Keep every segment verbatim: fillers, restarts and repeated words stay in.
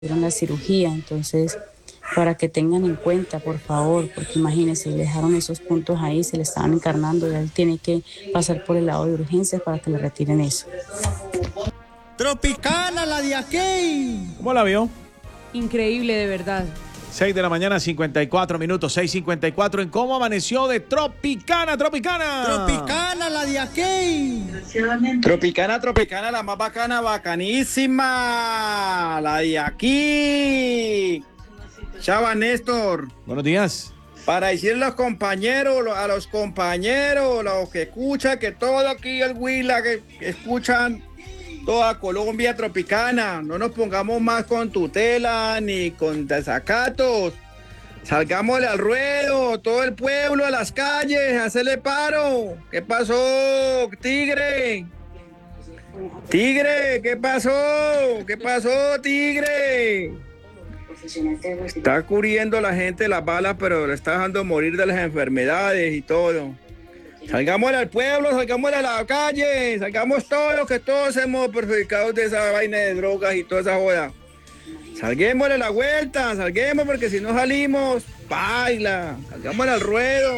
hicieron la cirugía, entonces para que tengan en cuenta, por favor, porque imagínense, le dejaron esos puntos ahí, se le estaban encarnando y él tiene que pasar por el lado de urgencias para que le retiren eso. Tropicana, la de aquí. ¿Cómo la vio? Increíble, de verdad. seis de la mañana, cincuenta y cuatro minutos, seis cincuenta y cuatro en cómo amaneció de Tropicana, Tropicana. Tropicana, la de aquí. Tropicana, Tropicana, la más bacana, bacanísima. La de aquí. Chava Néstor. Buenos días. Para decirle a los compañeros, a los compañeros, los que escuchan, que todo aquí el Huila, que escuchan toda Colombia Tropicana, no nos pongamos más con tutela ni con desacatos. Salgámosle al ruedo, todo el pueblo a las calles, a hacerle paro. ¿Qué pasó, Tigre? Tigre, ¿qué pasó? ¿Qué pasó, Tigre? Está cubriendo a la gente las balas, pero le está dejando morir de las enfermedades y todo. Salgamos al pueblo, salgamos a la calle, salgamos todos, que todos hemos perjudicado de esa vaina de drogas y toda esa joda. Salguemos a la vuelta, salguemos, porque si no salimos, baila, salgamos al ruedo.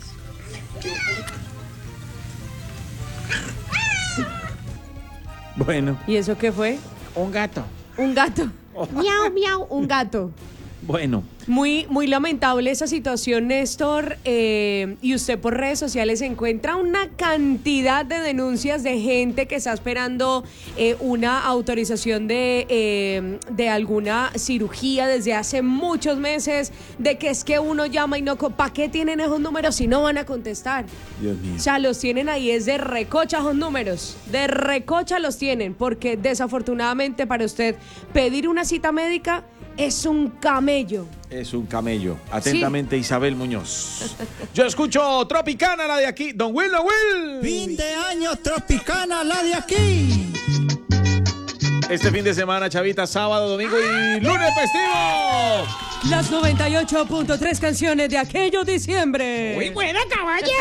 Bueno. ¿Y eso qué fue? Un gato. Un gato. Oh. Miau, miau, un gato. Bueno. Muy, muy lamentable esa situación, Néstor. Eh, y usted por redes sociales encuentra una cantidad de denuncias de gente que está esperando eh, una autorización de, eh, de alguna cirugía desde hace muchos meses, de que es que uno llama y no... ¿Para qué tienen esos números si no van a contestar? Dios mío. O sea, los tienen ahí, es de recocha esos números. De recocha los tienen, porque desafortunadamente para usted pedir una cita médica es un camello. Es un camello. Atentamente, sí. Isabel Muñoz. Yo escucho Tropicana, la de aquí. Don Will, Don Will. veinte años, Tropicana, la de aquí. Este fin de semana, Chavita, sábado, domingo y lunes festivo. Las noventa y ocho punto tres canciones de aquello diciembre. Muy buena, caballa.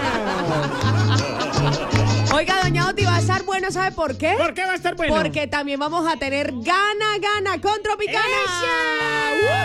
Oiga, doña Oti, va a estar bueno, ¿sabe por qué? ¿Por qué va a estar bueno? Porque también vamos a tener Gana Gana con Tropicana.